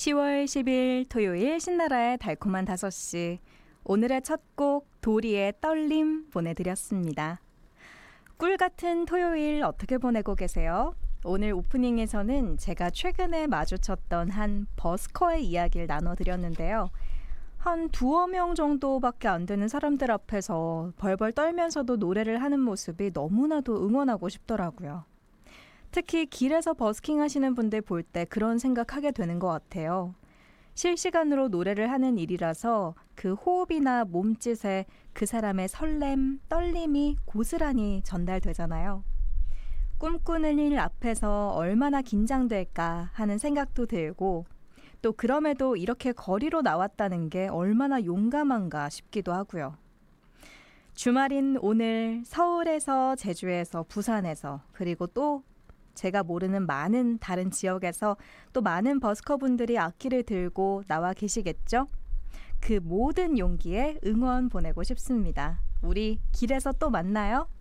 10월 10일 토요일 신나라의 달콤한 5시. 오늘의 첫 곡 도리의 떨림 보내드렸습니다. 꿀 같은 토요일 어떻게 보내고 계세요? 오늘 오프닝에서는 제가 최근에 마주쳤던 한 버스커의 이야기를 나눠드렸는데요. 한 두어 명 정도밖에 안 되는 사람들 앞에서 벌벌 떨면서도 노래를 하는 모습이 너무나도 응원하고 싶더라고요. 특히 길에서 버스킹 하시는 분들 볼 때 그런 생각하게 되는 것 같아요. 실시간으로 노래를 하는 일이라서 그 호흡이나 몸짓에 그 사람의 설렘, 떨림이 고스란히 전달되잖아요. 꿈꾸는 일 앞에서 얼마나 긴장될까 하는 생각도 들고 또 그럼에도 이렇게 거리로 나왔다는 게 얼마나 용감한가 싶기도 하고요. 주말인 오늘 서울에서 제주에서 부산에서 그리고 또 제가 모르는 많은 다른 지역에서 또 많은 버스커분들이 악기를 들고 나와 계시겠죠? 그 모든 용기에 응원 보내고 싶습니다. 우리 길에서 또 만나요.